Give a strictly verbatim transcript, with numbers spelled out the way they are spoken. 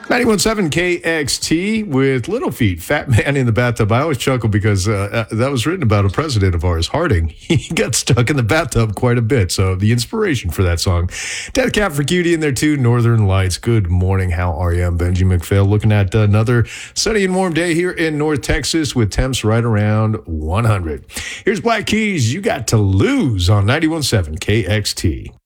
ninety-one point seven K X T with Little Feat, Fat Man in the Bathtub. I always chuckle because uh, that was written about a president of ours, Harding. He got stuck in the bathtub quite a bit, so the inspiration for that song. Death Cab for Cutie in there too, Northern Lights. Good morning, how are you? I'm Benji McPhail, looking at another sunny and warm day here in North Texas with temps right around one hundred. Here's Black Keys, You Got to Lose on ninety-one point seven K X T.